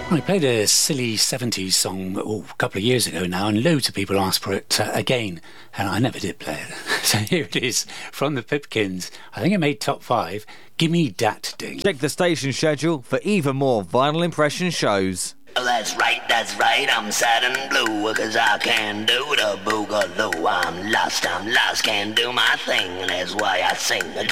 I played a silly 70s song a couple of years ago now, and loads of people asked for it again, and I never did play it. So here it is, from the Pipkins. I think it made top 5. Gimme Dat Ding. Check the station schedule for even more Vinyl Impression shows. Oh, that's right, I'm sad and blue, 'cause I can't do the boogaloo. I'm lost, can't do my thing, and that's why I sing.